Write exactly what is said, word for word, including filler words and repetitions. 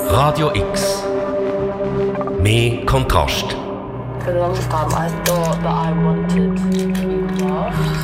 Radio X. Mehr Kontrast. For the longest time I thought that I wanted to be loved.